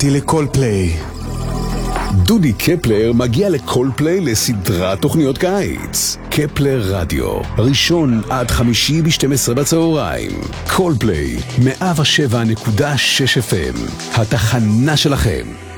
לכל פליי. דודי קפלר מגיע לכל פליי לסדרת תוכניות קיץ. קפלר רדיו, ראשון עד חמישי ב-12 בצהריים. כל פליי, 107.6 FM, התחנה שלכם.